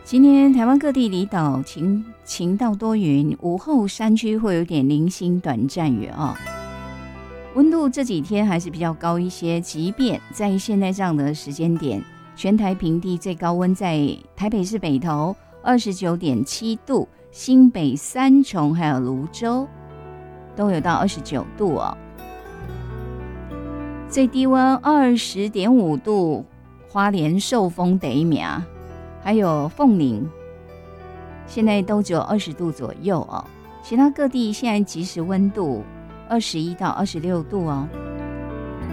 今天台湾各地离岛晴到多云，午后山区会有点零星短暂雨哦。温度这几天还是比较高一些，即便在现在这样的时间点，全台平地最高温在台北市北投 29.7 度，新北三重还有泸州都有到29度哦。最低温 20.5 度，花莲寿丰第一名，还有凤林现在都只有20度左右哦。其他各地现在即时温度21到26度哦。